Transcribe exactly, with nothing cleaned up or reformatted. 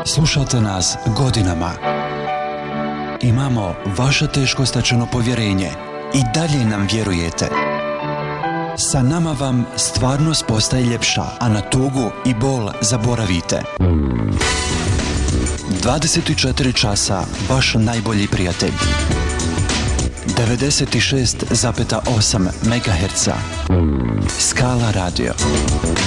Slušate nas godinama. Imamo vaše teško stečeno povjerenje i dalje nam vjerujete. Sa nama vam stvarnost postaje ljepša, a na tugu i bol zaboravite. dvadeset četiri časa vaš najbolji prijatelj. devedeset šest zarez osam megaherca. Skala radio.